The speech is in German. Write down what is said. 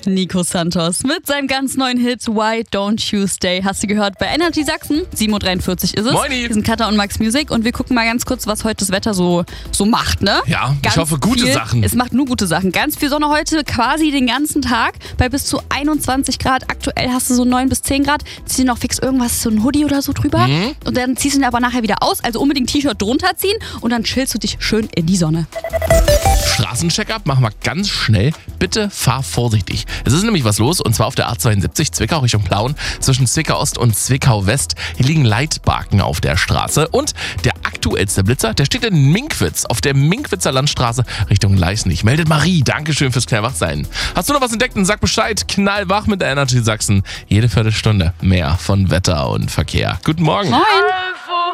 Nico Santos mit seinem ganz neuen Hit Why Don't You Stay. Hast du gehört bei Energy Sachsen? 7.43 Uhr ist es. Moini. Wir sind Katha und Max Music und wir gucken mal ganz kurz, was heute das Wetter so macht, ne? Ja, ganz ich hoffe gute viel, Sachen. Es macht nur gute Sachen. Ganz viel Sonne heute, quasi den ganzen Tag bei bis zu 21 Grad. Aktuell hast du so 9 bis 10 Grad. Ziehst du noch fix irgendwas, so ein Hoodie oder so drüber. Und dann ziehst du ihn aber nachher wieder aus. Also unbedingt T-Shirt drunter ziehen und dann chillst du dich schön in die Sonne. Straßencheck-up machen wir ganz schnell. Bitte fahr vorsichtig. Es ist nämlich was los und zwar auf der A72 Zwickau Richtung Plauen zwischen Zwickau Ost und Zwickau West. Hier liegen Leitbarken auf der Straße und der aktuellste Blitzer, der steht in Minkwitz auf der Minkwitzer Landstraße Richtung Leisnig. Meldet Marie. Dankeschön fürs Knallwachsein. Hast du noch was entdeckt? Dann sag Bescheid. Knallwach mit der Energy Sachsen. Jede Viertelstunde mehr von Wetter und Verkehr. Guten Morgen. Moin.